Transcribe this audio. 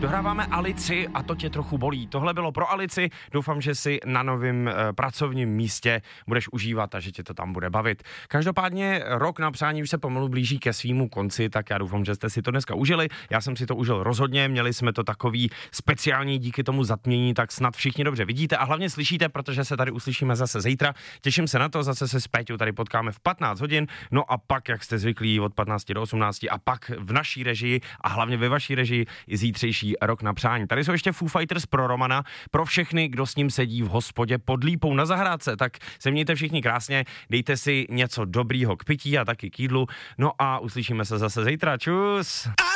Dohráváme Alici a to tě trochu bolí. Tohle bylo pro Alici, doufám, že si na novém pracovním místě budeš užívat a že tě to tam bude bavit. Každopádně rok na přání už se pomalu blíží ke svýmu konci, tak já doufám, že jste si to dneska užili. Já jsem si to užil rozhodně, měli jsme to takový speciální díky tomu zatmění, tak snad všichni dobře vidíte a hlavně slyšíte, protože se tady uslyšíme zase zítra. Těším se na to, zase se s Péťou tady potkáme v 15 hodin, no a pak, jak jste zvyklí, od 15 do 18 a pak v naší režii a hlavně ve vaší režii i zítřejší rok na přání. Tady jsou ještě Foo Fighters pro Romana, pro všechny, kdo s ním sedí v hospodě pod lípou na zahrádce, tak se mějte všichni krásně, dejte si něco dobrýho k pití a taky k jídlu, no a uslyšíme se zase zítra, čus!